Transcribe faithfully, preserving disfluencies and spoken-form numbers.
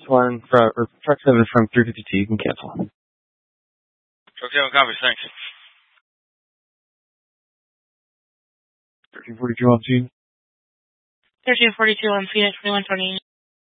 one from, or truck seven from three fifty-two. You can cancel. Truck seven copies, thanks. thirteen forty-two on scene. thirteen forty-two on Phoenix, twenty-one twenty.